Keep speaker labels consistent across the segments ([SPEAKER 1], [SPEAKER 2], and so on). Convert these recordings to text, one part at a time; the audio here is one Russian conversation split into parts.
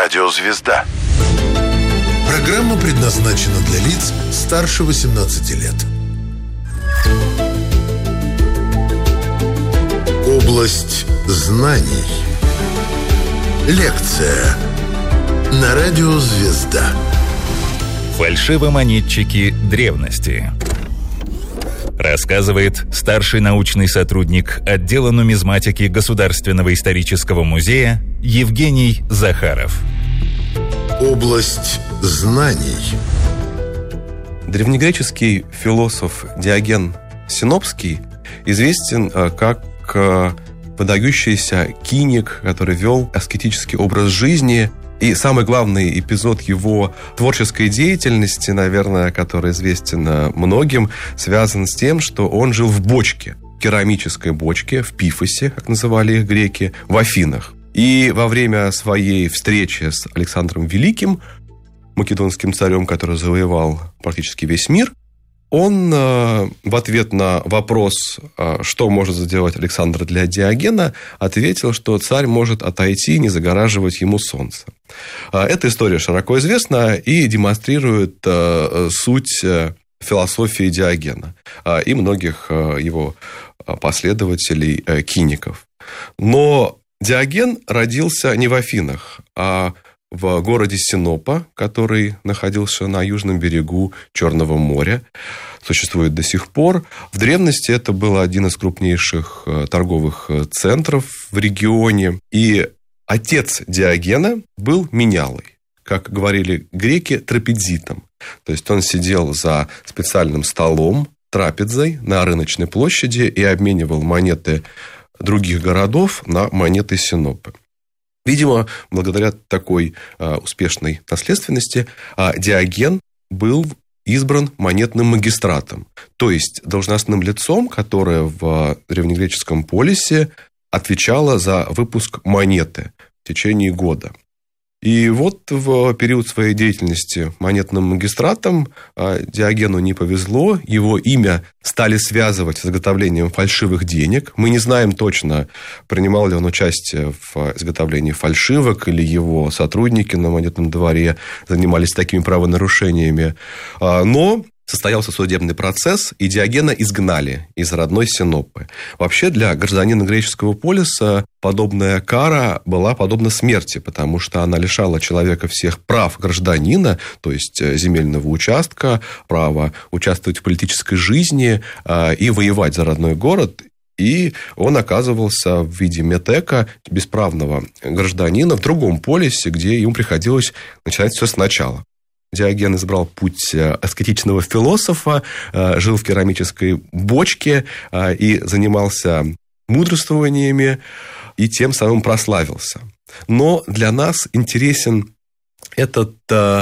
[SPEAKER 1] Радио «Звезда».
[SPEAKER 2] Программа предназначена для лиц старше 18 лет. Область знаний. Лекция на Радио «Звезда».
[SPEAKER 3] Фальшивомонетчики древности. Рассказывает старший научный сотрудник отдела нумизматики Государственного исторического музея Евгений Захаров.
[SPEAKER 2] Область знаний.
[SPEAKER 4] Древнегреческий философ Диоген Синопский известен как выдающийся киник, который вел аскетический образ жизни. И самый главный эпизод его творческой деятельности, наверное, который известен многим, связан с тем, что он жил в бочке, керамической бочке, в Пифосе, как называли их греки, в Афинах. И во время своей встречи с Александром Великим, македонским царем, который завоевал практически весь мир, он в ответ на вопрос, что может сделать Александр для Диогена, ответил, что царь может отойти и не загораживать ему солнце. Эта история широко известна и демонстрирует суть философии Диогена и многих его последователей киников. Но Диоген родился не в Афинах, а в городе Синопа, который находился на южном берегу Черного моря, существует до сих пор. В древности это был один из крупнейших торговых центров в регионе. И отец Диогена был менялой, как говорили греки, трапезитом. То есть он сидел за специальным столом, трапезой на рыночной площади и обменивал монеты других городов на монеты Синопы. Видимо, благодаря такой успешной наследственности Диоген был избран монетным магистратом, то есть должностным лицом, которое в древнегреческом полисе отвечало за выпуск монеты в течение года. И вот в период своей деятельности монетным магистратом Диогену не повезло, его имя стали связывать с изготовлением фальшивых денег. Мы не знаем точно, принимал ли он участие в изготовлении фальшивок, или его сотрудники на монетном дворе занимались такими правонарушениями. Но состоялся судебный процесс, и Диогена изгнали из родной Синопы. Вообще, для гражданина греческого полиса подобная кара была подобна смерти, потому что она лишала человека всех прав гражданина, то есть земельного участка, права участвовать в политической жизни и воевать за родной город. И он оказывался в виде метека, бесправного гражданина, в другом полисе, где ему приходилось начинать все сначала. Диоген избрал путь аскетичного философа, жил в керамической бочке и занимался мудрствованиями, и тем самым прославился. Но для нас интересен этот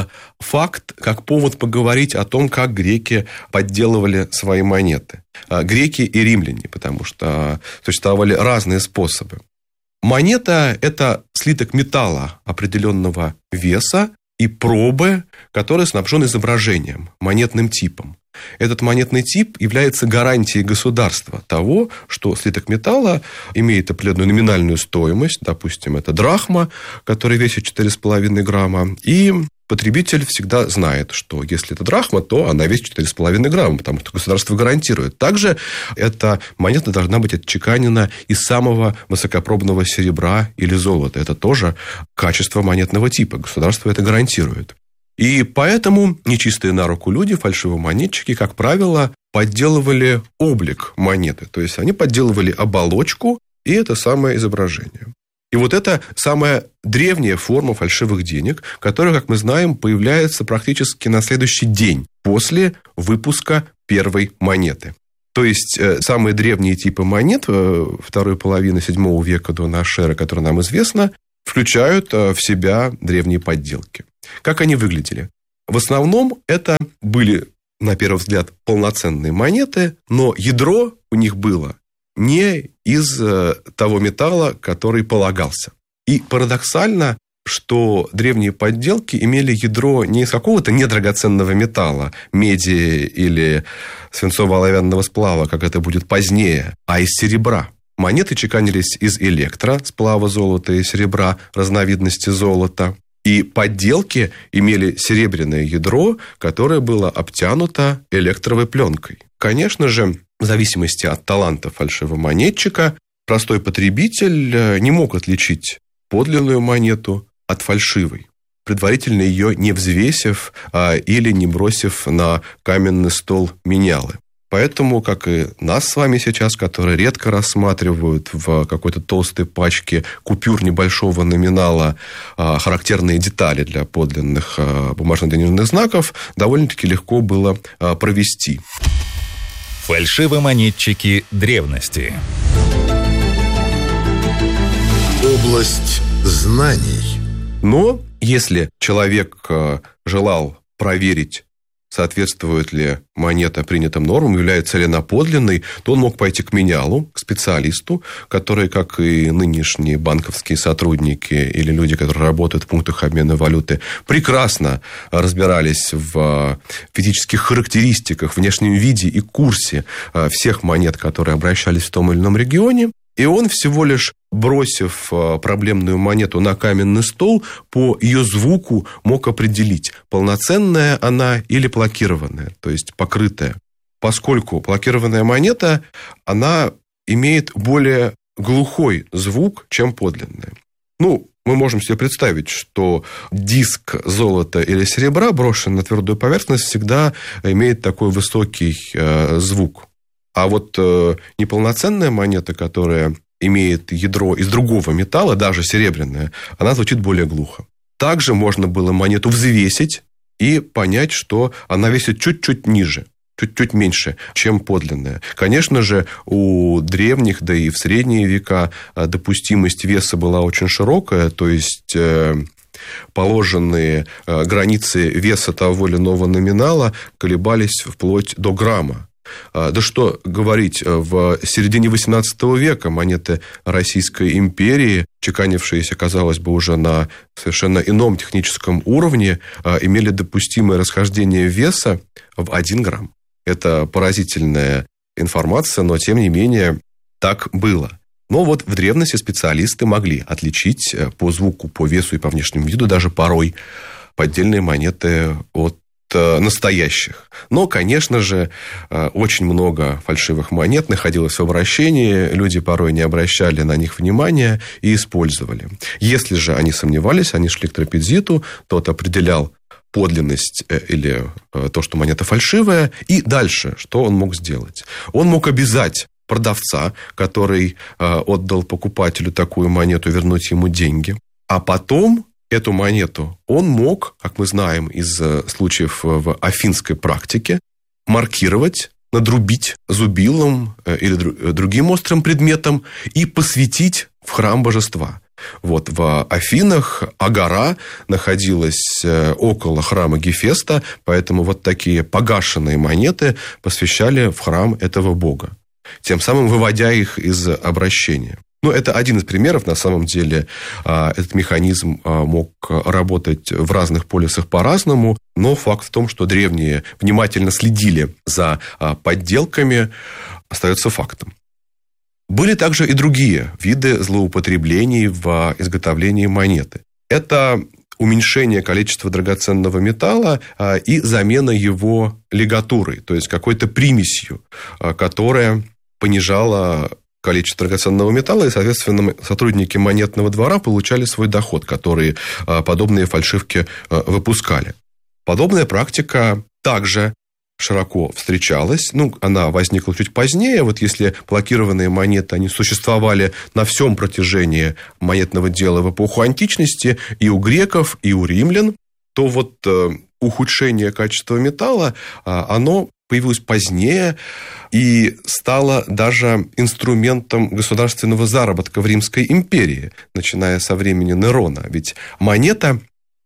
[SPEAKER 4] факт как повод поговорить о том, как греки подделывали свои монеты. Греки и римляне, потому что существовали разные способы. Монета – это слиток металла определенного веса и пробы, который снабжен изображением, монетным типом. Этот монетный тип является гарантией государства того, что слиток металла имеет определенную номинальную стоимость, допустим, это драхма, которая весит 4,5 грамма, и потребитель всегда знает, что если это драхма, то она весит 4,5 грамма, потому что государство гарантирует. Также эта монета должна быть отчеканена из самого высокопробного серебра или золота. Это тоже качество монетного типа. Государство это гарантирует. И поэтому нечистые на руку люди, фальшивомонетчики, как правило, подделывали облик монеты. То есть они подделывали оболочку и это самое изображение. И вот это самая древняя форма фальшивых денег, которая, как мы знаем, появляется практически на следующий день после выпуска первой монеты. То есть самые древние типы монет второй половины VII века до нашей эры, которые нам известно, включают в себя древние подделки. Как они выглядели? В основном это были, на первый взгляд, полноценные монеты, но ядро у них было не из того металла, который полагался. И парадоксально, что древние подделки имели ядро не из какого-то недрагоценного металла, меди или свинцово-оловянного сплава, как это будет позднее, а из серебра. Монеты чеканились из электро, сплава золота и серебра, разновидности золота. И подделки имели серебряное ядро, которое было обтянуто электровой пленкой. Конечно же, в зависимости от таланта фальшивомонетчика, простой потребитель не мог отличить подлинную монету от фальшивой, предварительно ее не взвесив или не бросив на каменный стол менялы. Поэтому, как и нас с вами сейчас, которые редко рассматривают в какой-то толстой пачке купюр небольшого номинала характерные детали для подлинных бумажно-денежных знаков, довольно-таки легко было провести.
[SPEAKER 3] Фальшивомонетчики древности.
[SPEAKER 2] Область знаний.
[SPEAKER 4] Но если человек желал проверить, соответствует ли монета принятым нормам, является ли она подлинной, то он мог пойти к менялу, к специалисту, которые, как и нынешние банковские сотрудники или люди, которые работают в пунктах обмена валюты, прекрасно разбирались в физических характеристиках, внешнем виде и курсе всех монет, которые обращались в том или ином регионе. И он, всего лишь бросив проблемную монету на каменный стол, по ее звуку мог определить, полноценная она или плакированная, то есть покрытая. Поскольку плакированная монета, она имеет более глухой звук, чем подлинная. Мы можем себе представить, что диск золота или серебра, брошенный на твердую поверхность, всегда имеет такой высокий звук. А вот неполноценная монета, которая имеет ядро из другого металла, даже серебряная, она звучит более глухо. Также можно было монету взвесить и понять, что она весит чуть-чуть ниже, чуть-чуть меньше, чем подлинная. Конечно же, у древних, да и в средние века допустимость веса была очень широкая, то есть положенные границы веса того или иного номинала колебались вплоть до грамма. Да что говорить, в середине XVIII века монеты Российской империи, чеканившиеся, казалось бы, уже на совершенно ином техническом уровне, имели допустимое расхождение веса в 1 грамм. Это поразительная информация, но, тем не менее, так было. Но вот в древности специалисты могли отличить по звуку, по весу и по внешнему виду даже порой поддельные монеты от настоящих. Но, конечно же, очень много фальшивых монет находилось в обращении, люди порой не обращали на них внимания и использовали. Если же они сомневались, они шли к трапезиту, тот определял подлинность или то, что монета фальшивая, и дальше что он мог сделать? Он мог обязать продавца, который отдал покупателю такую монету, вернуть ему деньги, а потом эту монету он мог, как мы знаем из случаев в афинской практике, маркировать, надрубить зубилом или другим острым предметом и посвятить в храм божества. Вот в Афинах Агора находилась около храма Гефеста, поэтому вот такие погашенные монеты посвящали в храм этого бога, тем самым выводя их из обращения. Это один из примеров. На самом деле этот механизм мог работать в разных полисах по-разному, но факт в том, что древние внимательно следили за подделками, остается фактом. Были также и другие виды злоупотреблений в изготовлении монеты. Это уменьшение количества драгоценного металла и замена его лигатурой, то есть какой-то примесью, которая понижала количество драгоценного металла, и, соответственно, сотрудники монетного двора получали свой доход, который подобные фальшивки выпускали. Подобная практика также широко встречалась. Она возникла чуть позднее. Вот если плакированные монеты, они существовали на всем протяжении монетного дела в эпоху античности и у греков, и у римлян, то вот ухудшение качества металла, оно появилось позднее и стало даже инструментом государственного заработка в Римской империи, начиная со времени Нерона. Ведь монета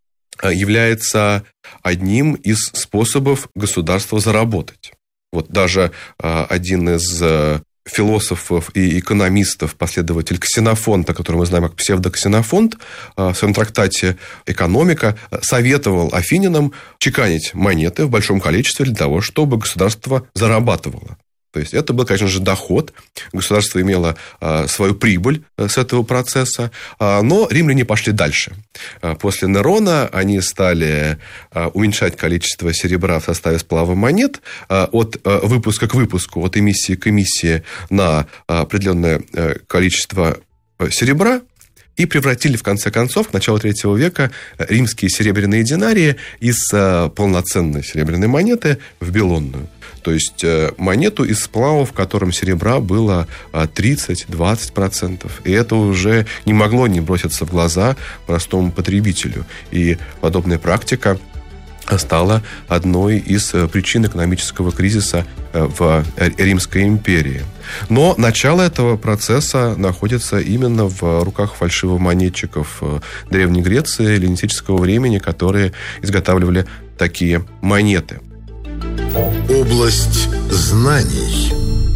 [SPEAKER 4] является одним из способов государства заработать. Вот даже один из философов и экономистов, последователь Ксенофонта, который мы знаем как псевдоксенофонт, в своем трактате «Экономика» советовал афинянам чеканить монеты в большом количестве для того, чтобы государство зарабатывало. То есть это был, конечно же, доход. Государство имело свою прибыль с этого процесса. Но римляне пошли дальше. После Нерона они стали уменьшать количество серебра в составе сплава монет от выпуска к выпуску, от эмиссии к эмиссии на определенное количество серебра. И превратили, в конце концов, к началу III века римские серебряные динарии из полноценной серебряной монеты в белонную. То есть монету из сплава, в котором серебра было 30-20%. И это уже не могло не броситься в глаза простому потребителю. И подобная практика стала одной из причин экономического кризиса в Римской империи. Но начало этого процесса находится именно в руках фальшивомонетчиков Древней Греции, эллинистического времени, которые изготавливали такие монеты.
[SPEAKER 2] Область знаний.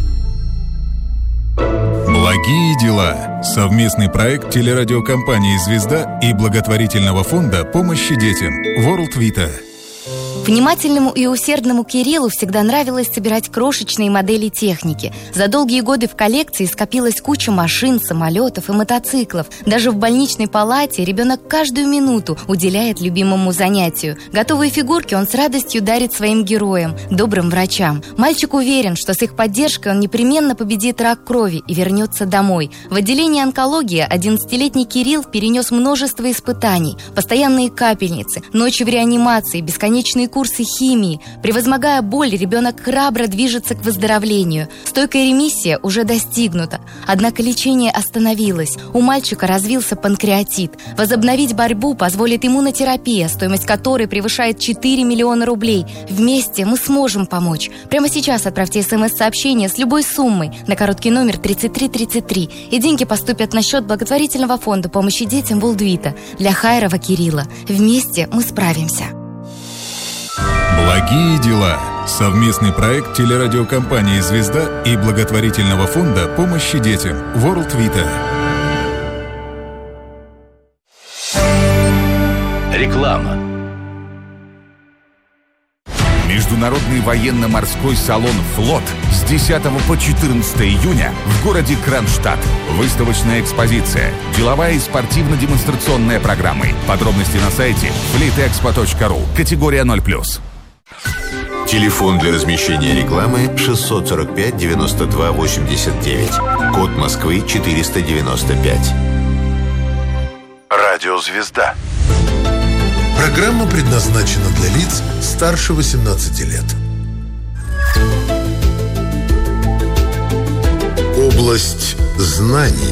[SPEAKER 1] Благие дела. Совместный проект телерадиокомпании «Звезда» и благотворительного фонда помощи детям World Vita.
[SPEAKER 5] Внимательному и усердному Кириллу всегда нравилось собирать крошечные модели техники. За долгие годы в коллекции скопилась куча машин, самолетов и мотоциклов. Даже в больничной палате ребенок каждую минуту уделяет любимому занятию. Готовые фигурки он с радостью дарит своим героям, добрым врачам. Мальчик уверен, что с их поддержкой он непременно победит рак крови и вернется домой. В отделении онкологии 11-летний Кирилл перенес множество испытаний. Постоянные капельницы, ночи в реанимации, бесконечные курсы химии. Превозмогая боль, ребенок храбро движется к выздоровлению. Стойкая ремиссия уже достигнута. Однако лечение остановилось. У мальчика развился панкреатит. Возобновить борьбу позволит иммунотерапия, стоимость которой превышает 4 миллиона рублей. Вместе мы сможем помочь. Прямо сейчас отправьте СМС-сообщение с любой суммой на короткий номер 3333. И деньги поступят на счет благотворительного фонда помощи детям World Vita для Хайрова Кирилла. Вместе мы справимся.
[SPEAKER 1] Благие дела. Совместный проект телерадиокомпании «Звезда» и благотворительного фонда помощи детям World Vita.
[SPEAKER 6] Реклама. Международный военно-морской салон «Флот» с 10 по 14 июня в городе Кронштадт. Выставочная экспозиция, деловая и спортивно-демонстрационная программы. Подробности на сайте fleetexpo.ru. Категория 0+.
[SPEAKER 2] Телефон для размещения рекламы 645 92 89. Код Москвы 495. Радио «Звезда». Программа предназначена для лиц старше 18 лет. Область знаний.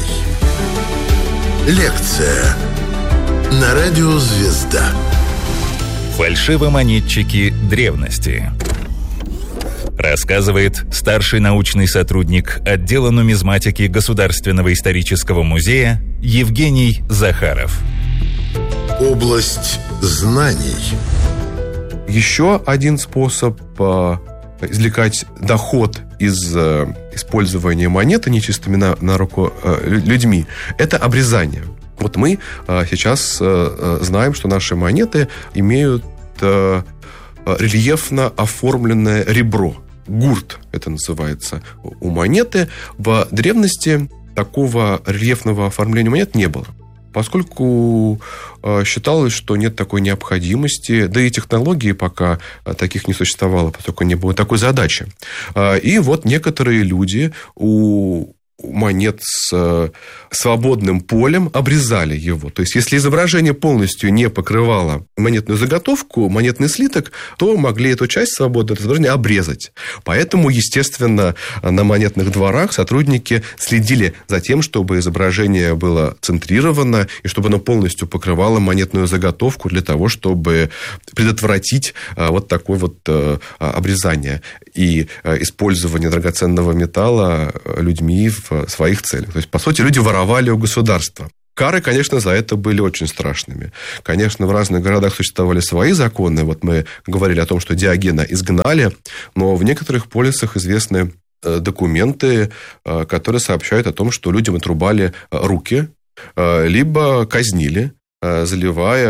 [SPEAKER 2] Лекция на радио «Звезда».
[SPEAKER 3] Фальшивомонетчики древности. Рассказывает старший научный сотрудник отдела нумизматики Государственного исторического музея Евгений Захаров.
[SPEAKER 2] Область знаний.
[SPEAKER 4] Еще один способ извлекать доход из использования монеты нечистыми на руку людьми – это обрезание. Вот мы сейчас знаем, что наши монеты имеют рельефно оформленное ребро. Гурт это называется у монеты. В древности такого рельефного оформления монет не было, поскольку считалось, что нет такой необходимости, да и технологии пока таких не существовало, поскольку не было такой задачи. И вот некоторые люди у монет с свободным полем обрезали его. То есть, если изображение полностью не покрывало монетную заготовку, монетный слиток, то могли эту часть свободного изображения обрезать. Поэтому, естественно, на монетных дворах сотрудники следили за тем, чтобы изображение было центрировано и чтобы оно полностью покрывало монетную заготовку для того, чтобы предотвратить вот такое вот обрезание и использование драгоценного металла людьми в своих целях. То есть, по сути, люди воровали у государства. Кары, конечно, за это были очень страшными. Конечно, в разных городах существовали свои законы. Вот мы говорили о том, что Диогена изгнали, но в некоторых полисах известны документы, которые сообщают о том, что людям отрубали руки, либо казнили, заливая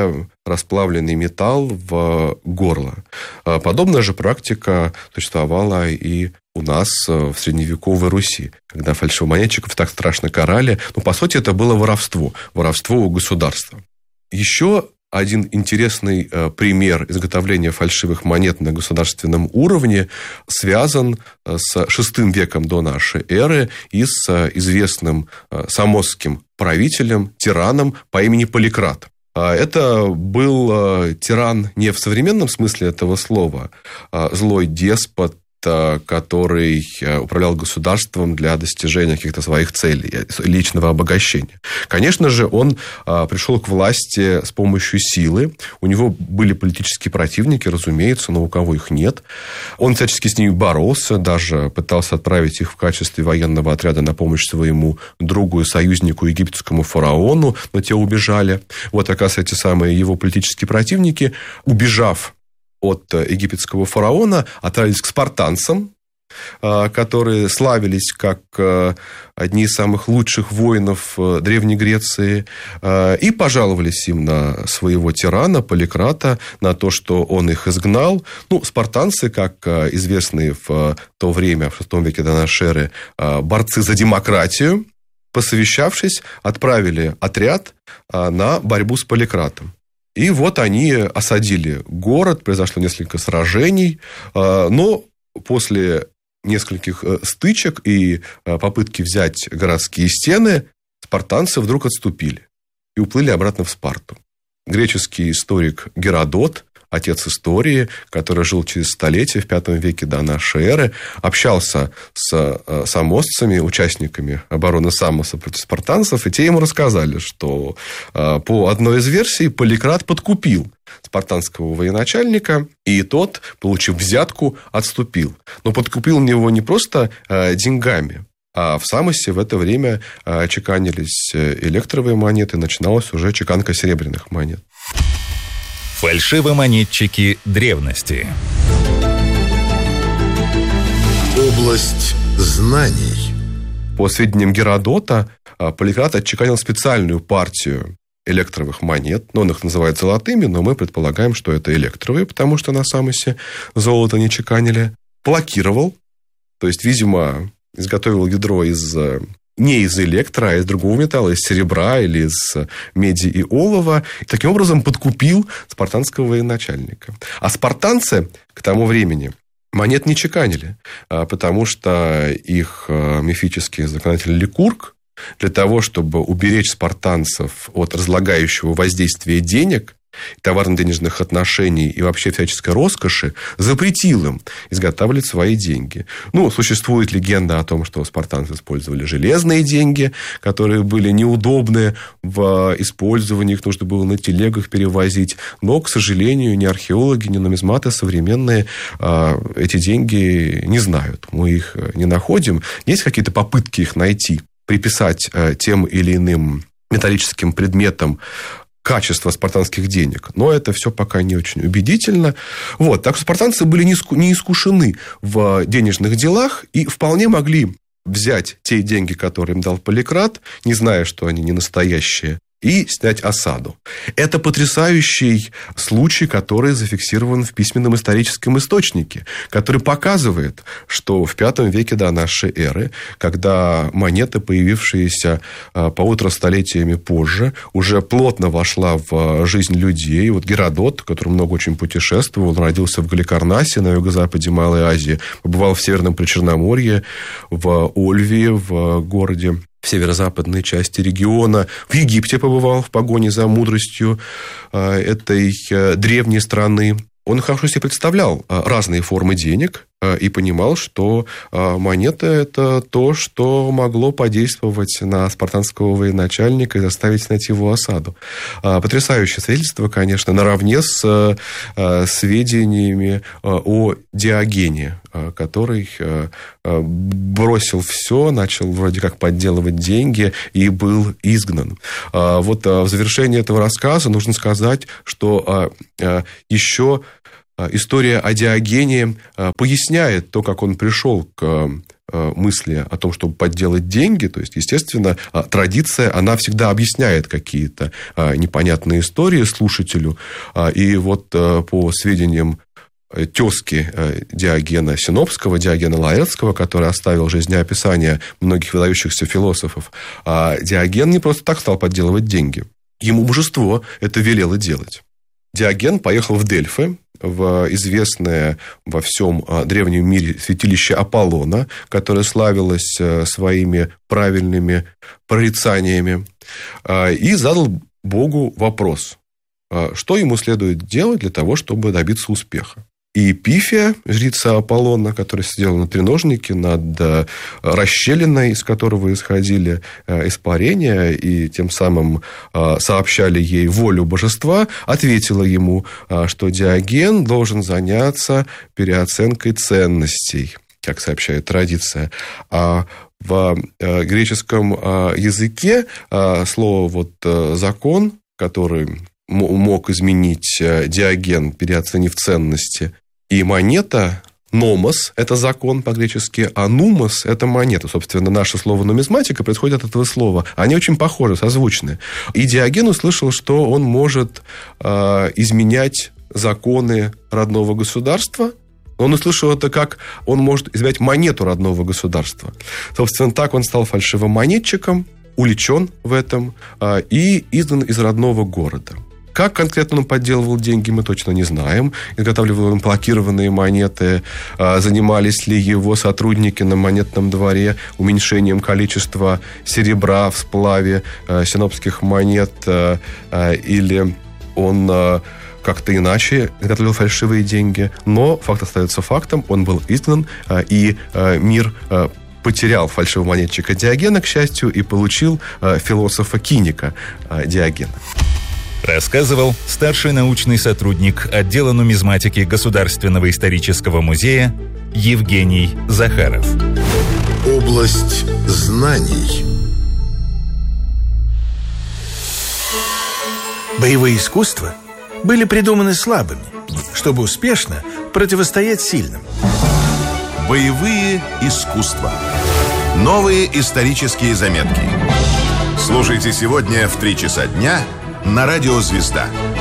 [SPEAKER 4] расплавленный металл в горло. Подобная же практика существовала и у нас в средневековой Руси, когда фальшивомонетчиков так страшно карали. По сути, это было воровство у государства. Еще один интересный пример изготовления фальшивых монет на государственном уровне связан с VI веком до нашей эры и с известным самосским правителем, тираном по имени Поликрат. Это был тиран не в современном смысле этого слова, злой деспот, который управлял государством для достижения каких-то своих целей, личного обогащения. Конечно же, он пришел к власти с помощью силы. У него были политические противники, разумеется, но у кого их нет. Он всячески с ними боролся, даже пытался отправить их в качестве военного отряда на помощь своему другу и союзнику египетскому фараону, но те убежали. Оказывается, эти самые его политические противники, убежав от египетского фараона, отправились к спартанцам, которые славились как одни из самых лучших воинов Древней Греции, и пожаловались им на своего тирана Поликрата, на то, что он их изгнал. Спартанцы, как известные в то время, в VI веке до нашей эры, борцы за демократию, посовещавшись, отправили отряд на борьбу с Поликратом. И они осадили город, произошло несколько сражений, но после нескольких стычек и попытки взять городские стены, спартанцы вдруг отступили и уплыли обратно в Спарту. Греческий историк Геродот, отец истории, который жил через столетия в V веке до нашей эры, общался с самосцами, участниками обороны Самоса против спартанцев, и те ему рассказали, что по одной из версий Поликрат подкупил спартанского военачальника, и тот, получив взятку, отступил. Но подкупил его не просто деньгами, а в Самосе в это время чеканились электровые монеты, начиналась уже чеканка серебряных монет.
[SPEAKER 3] Фальшивомонетчики древности.
[SPEAKER 2] Область знаний.
[SPEAKER 4] По сведениям Геродота, Поликрат отчеканил специальную партию электровых монет. Он их называет золотыми, но мы предполагаем, что это электровые, потому что на Самосе золото не чеканили. Плакировал, то есть, видимо, изготовил ядро не из электро, а из другого металла, из серебра или из меди и олова. И таким образом подкупил спартанского военачальника. А спартанцы к тому времени монет не чеканили, потому что их мифический законодатель Ликург для того, чтобы уберечь спартанцев от разлагающего воздействия денег, товарно-денежных отношений и вообще всяческой роскоши, запретил им изготавливать свои деньги. Существует легенда о том, что спартанцы использовали железные деньги, которые были неудобны в использовании, их нужно было на телегах перевозить. Но, к сожалению, ни археологи, ни нумизматы современные эти деньги не знают. Мы их не находим. Есть какие-то попытки их найти, приписать тем или иным металлическим предметам качество спартанских денег. Но это все пока не очень убедительно. Так что спартанцы были не искушены в денежных делах и вполне могли взять те деньги, которые им дал Поликрат, не зная, что они не настоящие, и снять осаду. Это потрясающий случай, который зафиксирован в письменном историческом источнике, который показывает, что в V веке до нашей эры, когда монета, появившаяся полутора столетиями позже, уже плотно вошла в жизнь людей. Геродот, который много очень путешествовал, он родился в Галикарнасе, на юго-западе Малой Азии, побывал в Северном Причерноморье, в Ольвии, в городе в северо-западной части региона. В Египте побывал в погоне за мудростью этой древней страны. Он хорошо себе представлял разные формы денег и понимал, что монета – это то, что могло подействовать на спартанского военачальника и заставить снять его осаду. Потрясающее свидетельство, конечно, наравне с сведениями о Диогене, который бросил все, начал вроде как подделывать деньги и был изгнан. В завершении этого рассказа нужно сказать, что еще история о Диогене поясняет то, как он пришел к мысли о том, чтобы подделать деньги. То есть, естественно, традиция, она всегда объясняет какие-то непонятные истории слушателю. И вот по сведениям тезки Диогена Синопского, Диогена Лаэртского, который оставил жизнеописание многих выдающихся философов, Диоген не просто так стал подделывать деньги. Ему божество это велело делать. Диоген поехал в Дельфы, в известное во всем древнем мире святилище Аполлона, которое славилось своими правильными прорицаниями, и задал Богу вопрос, что ему следует делать для того, чтобы добиться успеха. И Пифия, жрица Аполлона, которая сидела на треножнике над расщелиной, из которого исходили испарения, и тем самым сообщали ей волю божества, ответила ему, что Диоген должен заняться переоценкой ценностей, как сообщает традиция. А в греческом языке слово «закон», который мог изменить Диоген, переоценив ценности, и монета «номос» – это закон по-гречески, а «нумос» – это монета. Собственно, наше слово «нумизматика» происходит от этого слова. Они очень похожи, созвучны. И Диоген услышал, что он может изменять законы родного государства. Он услышал это, как он может изменять монету родного государства. Собственно, так он стал фальшивомонетчиком, уличен в этом и изгнан из родного города. Как конкретно он подделывал деньги, мы точно не знаем. Изготавливал он блокированные монеты, занимались ли его сотрудники на монетном дворе уменьшением количества серебра в сплаве синопских монет, или он как-то иначе изготовил фальшивые деньги. Но факт остается фактом, он был изгнан, и мир потерял фальшивомонетчика Диогена, к счастью, и получил философа-киника Диогена.
[SPEAKER 3] Рассказывал старший научный сотрудник отдела нумизматики Государственного исторического музея Евгений Захаров.
[SPEAKER 2] Область знаний.
[SPEAKER 7] Боевые искусства были придуманы слабыми, чтобы успешно противостоять сильным.
[SPEAKER 6] Боевые искусства. Новые исторические заметки. Слушайте сегодня в 3 часа дня на радио «Звезда».